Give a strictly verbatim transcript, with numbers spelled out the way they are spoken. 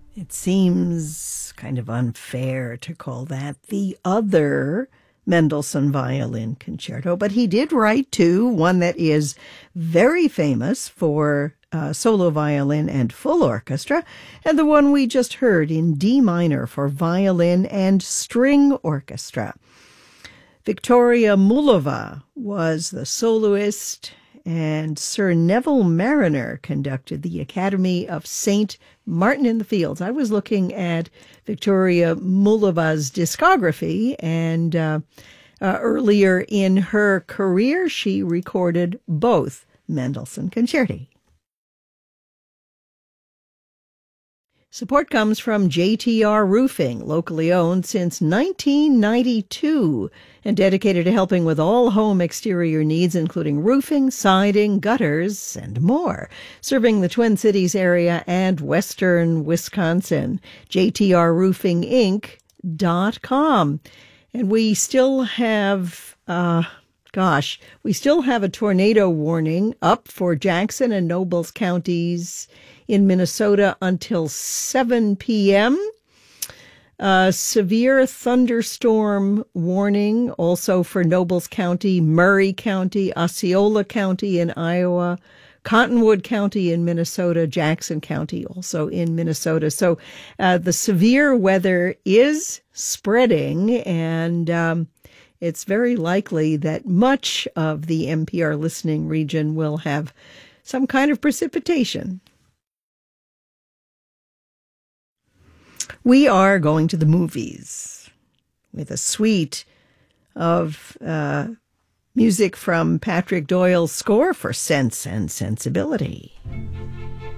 It seems kind of unfair to call that the other Mendelssohn Violin Concerto, but he did write two, one that is very famous for uh, solo violin and full orchestra, and the one we just heard in D minor for violin and string orchestra. Victoria Mullova was the soloist, and Sir Neville Marriner conducted the Academy of Saint Martin in the Fields. I was looking at Victoria Mullova's discography, and uh, uh, earlier in her career, she recorded both Mendelssohn concerti. Support comes from J T R Roofing, locally owned since nineteen ninety-two, and dedicated to helping with all home exterior needs, including roofing, siding, gutters, and more. Serving the Twin Cities area and western Wisconsin. J T R Roofing Inc dot com. And we still have, uh, gosh, we still have a tornado warning up for Jackson and Nobles counties in Minnesota until seven p.m. Uh, severe thunderstorm warning also for Nobles County, Murray County, Osceola County in Iowa, Cottonwood County in Minnesota, Jackson County also in Minnesota. So uh, the severe weather is spreading, and um, it's very likely that much of the N P R listening region will have some kind of precipitation. We are going to the movies with a suite of uh, music from Patrick Doyle's score for Sense and Sensibility.